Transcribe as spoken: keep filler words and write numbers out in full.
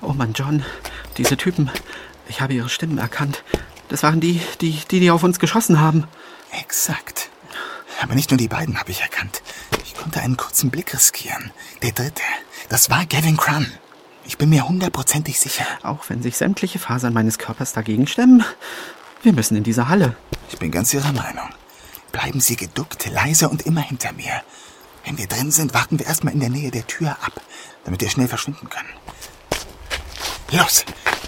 Oh Mann, John, diese Typen, ich habe ihre Stimmen erkannt. Das waren die, die, die, die auf uns geschossen haben. Exakt. Aber nicht nur die beiden habe ich erkannt. Ich konnte einen kurzen Blick riskieren. Der dritte, das war Gavin Crumb. Ich bin mir hundertprozentig sicher. Auch wenn sich sämtliche Fasern meines Körpers dagegen stemmen. Wir müssen in diese Halle. Ich bin ganz Ihrer Meinung. Bleiben Sie geduckt, leise und immer hinter mir. Wenn wir drin sind, warten wir erstmal in der Nähe der Tür ab, damit wir schnell verschwinden können. Los,